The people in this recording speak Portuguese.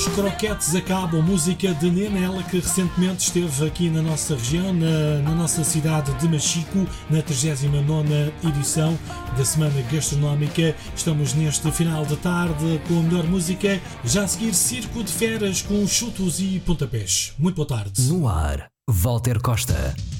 Os croquetes acabam, música de Nenela, que recentemente esteve aqui na nossa região, na nossa cidade de Machico, na 39ª edição da Semana Gastronómica. Estamos neste final de tarde com a melhor música. Já a seguir, Circo de Feras com chutos e pontapés. Muito boa tarde. No ar, Walter Costa.